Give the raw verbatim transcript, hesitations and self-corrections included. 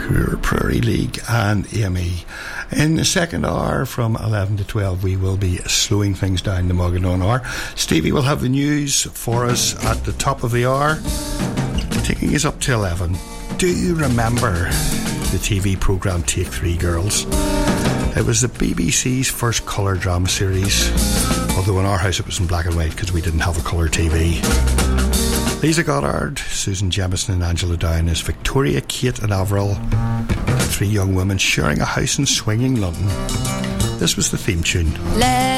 Prairie League and Amy. In the second hour from eleven to twelve we will be slowing things down the Mogadon hour. Stevie will have the news for us at the top of the hour, taking us up to eleven. Do you remember the T V programme Take Three Girls? It was the B B C's first colour drama series, although in our house it was in black and white because we didn't have a colour T V. Lisa Goddard, Susan Jemison and Angela Down as Victoria, Kate and Avril, three young women sharing a house in swinging London. This was the theme tune. Let